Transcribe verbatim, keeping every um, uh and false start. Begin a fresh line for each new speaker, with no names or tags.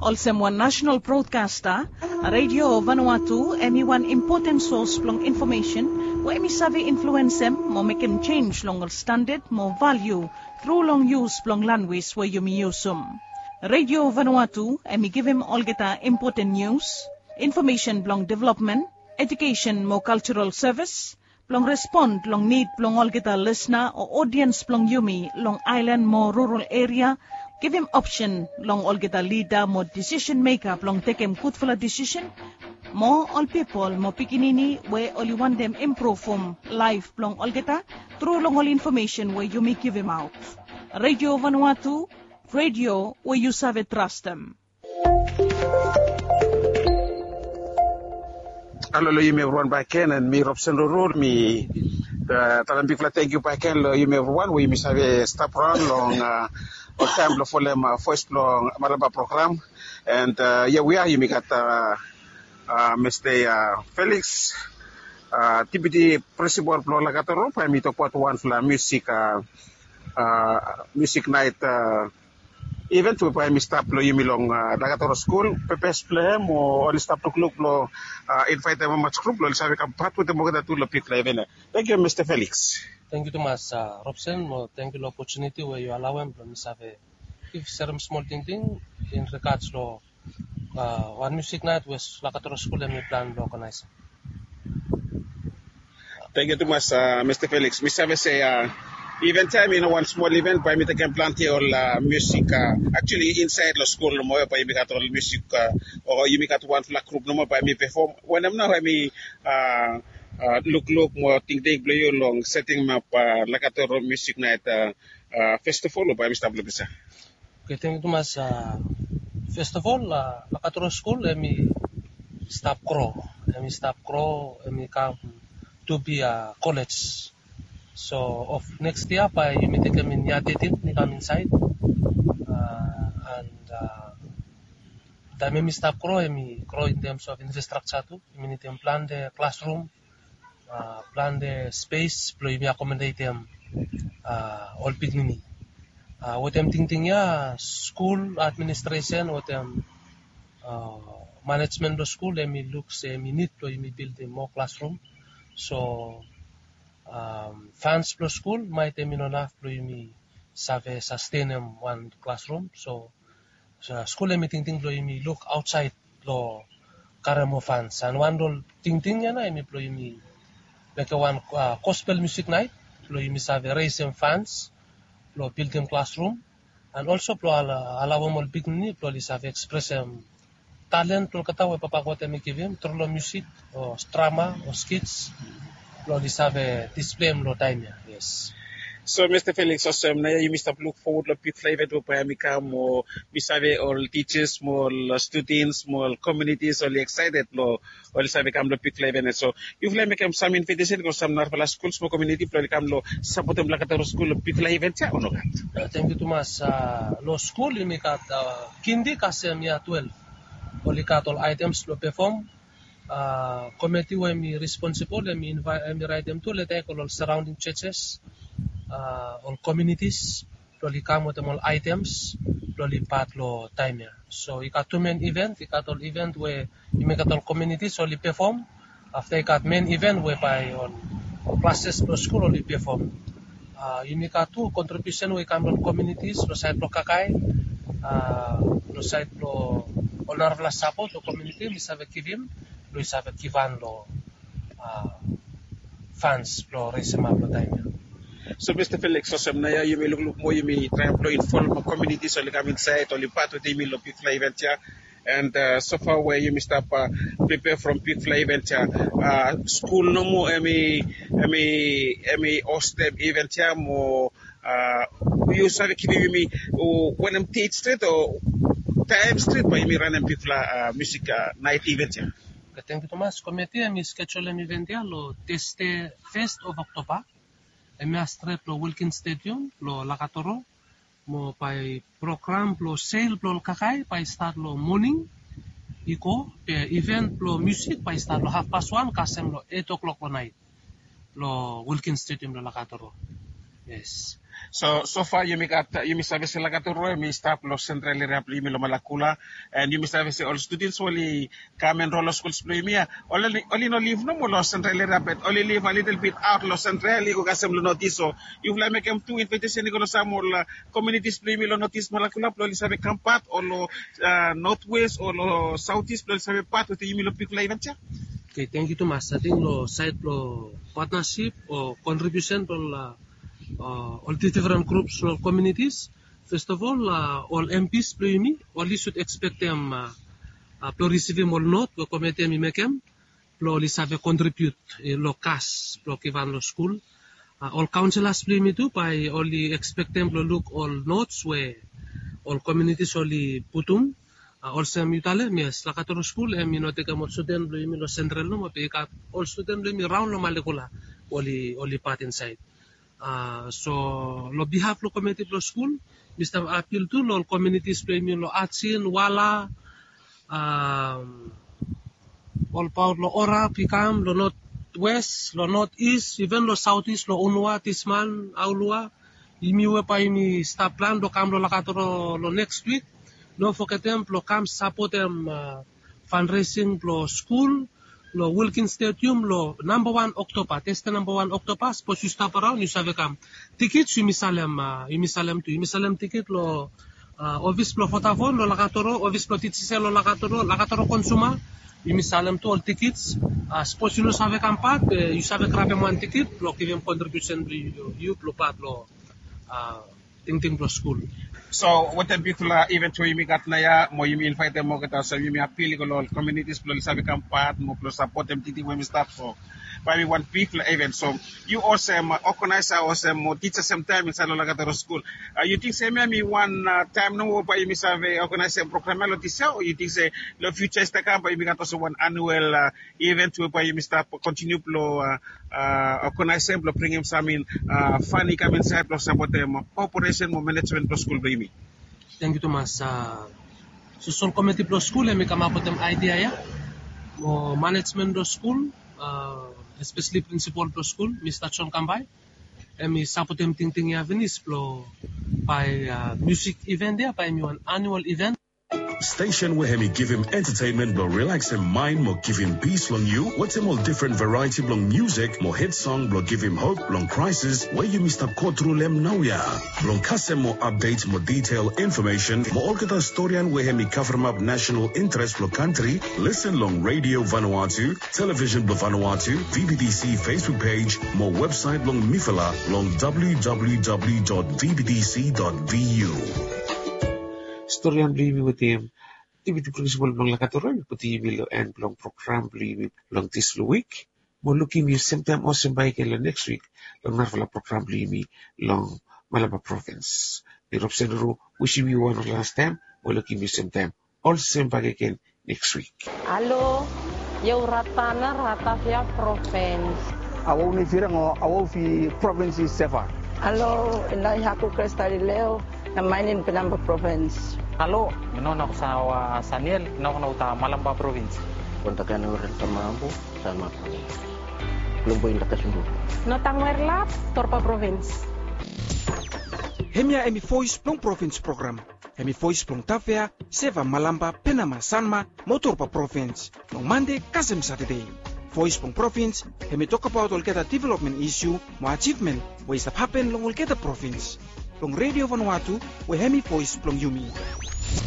Also one national broadcaster, Radio Vanuatu, emi one important source long information, where emi save influence them, more make him change long standard, more value, through long use long language where you may use them. Radio Vanuatu, emi give him all get important news, information long development, education more cultural service, long respond long need long all get a listener or audience long yumi long island more rural area. Give him option long all get a leader more decision maker long take him good for a decision. More all people more pikinini where all you want them improve from life long all get a through long all information where you may give him out. Radio Vanuatu, radio where you save trust them.
Hello, you may run by Ken and me Robson Road me. The thank you by Ken. You may run we miss have a stop run long. Uh, Or time for them uh, first long Malaba program, and uh, yeah, we are you got uh, uh, Mister Uh, Felix, uh, T B D principal for Lagatoro. I meet up one for music, uh, uh, music night uh, event. We I Mister Plo you long uh, Lagatoro school. Pepes play mo or stop to club lo uh, invite them much group lo sabi ka part with the mga to lo pick live. Thank you, Mister Felix.
Thank you, Thomas uh, Robson. Well, thank you for the opportunity where you allow him to have a if some small thing thing in regards to uh, one music night with Lagatoro School and we plan to organize.
Thank you, Thomas, uh, Mister Felix. Mister say uh, event time, you know, one small event by me taking plenty of uh, music. Uh, actually, inside the school, no more by me got all music uh, or you make at one flag group, no more by me perform. When I'm now, I mean. Uh, Uh, look, look, more think they play along setting up uh, Lagatoro Music Night uh, uh, Festival by Mister Blubisa.
Okay, thank you, Thomas. Uh, first of all, uh, Lagatoro School, let me stop grow. Let me stop grow. Let me come to be a college. So, of next year, by you may take them in Yatitin, they come inside. Uh, and uh, that may me stop grow. Let me grow in terms of infrastructure too. We need to plan the classroom. Uh, plan the space, ploy mi accommodate them uh, all pigmini. Uh, what I'm thinking ya school administration, what I'm uh, management of school, let me look say me need to me build a more classroom. So um, fans plus school might mean enough ploy me save sustain them one classroom. So, so school let me thinking ploy me look outside lo karamo fans and one roll thinking ya na me ploy me. Like a one uh, gospel music night, lo you miss have raise some fans, lo build them classroom, and also lo allow them all big need, lo is have express um, talent, lo kata we papa what me give him, through lo music or drama or skits, lo is have a display lo time yes.
So, Mister Felix, awesome. Now you must look forward to big flavor to Payamika, more Misabe all teachers, more students, more communities, all excited, lo, all Misabe come to big flavor. So, you've let me come some invitation because some Narvala schools, more community, probably come lo support them Lagatoro school, big flavor, or no?
Thank you, Thomas. Uh, lo school, you make at Kindi Kasem year twelve, all all items lo perform. Uh, committee where me responsible, let me invite, me write them to let all surrounding churches. Uh, all communities, loli come with them all items, loli part lo time ya. So you got two main event, you got all event where you make all communities only perform. After you got main event whereby all, all classes plus school only perform. Uh, you make two contribution where come all communities, lo side lo kakai, uh, lo side lo all narvala support lo community, mi save kivim, lo save kivan lo uh, fans lo raise up lo time ya.
So, Mister Felix, awesome. Now you may look, look more, you may try to inform community so you come inside, or you part of the email of Big Fly event here. And uh, so far, where you may start uh, prepare from Big Fly event here. Uh, school no more, I mean, I mean, I mean, or step event here more. Uh, you start giving me when I'm Tate Street or Time Street, but you may run a Big Fly uh, music uh, night event here.
Thank you, Thomas. Committee, I may schedule an event here, lo teste first of October. Emi astrep lo Wilkins Stadium, lo Lagatoro, mo pai program lo sale lo kakai, pai start lo morning, iko, pe event lo music, pai start lo half past one, kasem lo eight o'clock lo night, lo Wilkins Stadium lo Lagatoro. Yes.
So, so far, you got, you miss have sila katuro, you stop lo central area plimi lo malakula, and you miss have all students only come and roll schools plimi. Only, only no leave no more lo central area, but only leave a little bit out lo central, you guys lo notice. So, you will make them two invitation, you go some more communities plimi lo notice malakula, lo sabe campat, or lo northwest, or lo southeast, lo sabe part of the imi lo pick la event.
Okay, thank you, Thomas. I think lo side lo partnership or contribution to la Uh, all the different groups or communities. First of all, uh, all M Ps play only should expect them uh, uh, to receive them or not, to commit them make them, to have contribute in lo cash, to give lo school. Uh, all councillors play me too, by only expect them to look all notes where all communities only put them. Uh, also, mi tale, mi slakatoro school, e mi note ka mo student play me lo central no, mapi ka all student play me round lo malekula, only only part inside. Uh, so, lo behalf lo community lo school, Mister appeal to lo communities play me lo Atsin, Wala, um, all power lo Ora, Pikam, lo Northwest, lo Northeast, even lo Southeast, lo Unwa, Tisman, Aulua, imiwe pa imi stop plan, lo kam lo lakatoro lo next week, no forget them, lo kam support them uh, fundraising lo school, lo Wilkins Stadium, lo number one Octopa, test number one Octopa, suppose you stop around, you have come. Tickets, you misalem, uh, you misalem to, you misalem ticket, lo, uh, office lo Fotavon, lo lakatoro, office lo Titsise, lo lakatoro, lakatoro consuma, you misalem to all tickets, uh, suppose you no have come part, uh, you have grab one ticket, lo give him contribution, you, you, lo part, lo, uh, ting ting lo school.
So, what the people are even to imi kat na ya, mo imi invite them mo kita sa imi appeal ko lo communities plo sabi kampat mo plo support them titi when we start so. By one people event so you also um, organize also mo teach some time in Salo Lagataro school. Uh, you think say me one uh, time no pa imi sabi organize a program lo tisa or you think say the future is the camp imi kat also one annual uh, event to pa imi start continue plo uh, uh, organize plo bring him some in uh, funny come inside plo support them operation mo management plo school imi.
Thank you, Thomas. Uh, so, so committee pro school, eh, may kamapot ang idea ya. Mo management pro school, uh, especially principal pro school, Mister Chon Kambay. Eh, may sapot ang ting-ting ya venis pro by uh, music event ya, by an annual event.
Station where hemi give him entertainment but relax him mind more give him peace long you what's him all different variety long music more hit song but give him hope long crisis where you mister through them now ya long custom more updates more detailed information more all kita historian where hemi cover up national interest for country listen long radio Vanuatu television Vanuatu V B D C Facebook page more website long Mifala long w w w dot v b d c dot v u.
Historian believe with him. Deputy Principal Blang Lakatoro, put the email and long program believe long this week. More looking me sometime awesome by next week. Long Narvala program believe long Malaba province. The Rob Senero wishing you one last time. More looking me sometime all same back again next week.
Hello, yo ratana ratafia province.
Awo ni firang o awo fi province sefa.
Hello, inay hako Cristalileo. Na mainin Pinamba Province.
Halo, menon ako sa uh, Saniel, menon ako na Malamba Province.
Kontakan orang Tamambu sama Lumbo inda kasundo.
Notangwerlap, Torpa Province.
Hemia emi voice plong province program. Hemi voice plong Tafea, Seva Malamba, Penama Sanma, Motorpa Province. No Monday, Kasem Saturday. Voice plong province, hemi talk about all get development issue, mo achievement, ways that happen long all get province. Plong Radio Vanuatu, we hemi voice plong Yumi.